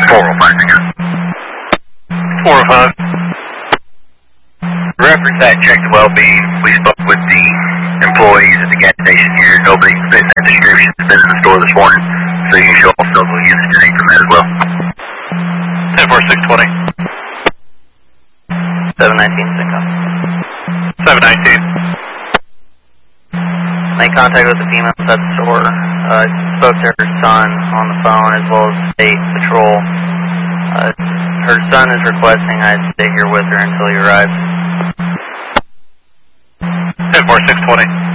405. Reference that check the well-being. We spoke with the employees at the gas station here. Nobody fit that description that's been in the store this morning. So you can show off the usage name from that as well. 10620. 719, Cinco. 719. Made contact with the female inside the store. Spoke to her son on the phone as well as state patrol. Her son is requesting I stay here with her until he arrives. 10620.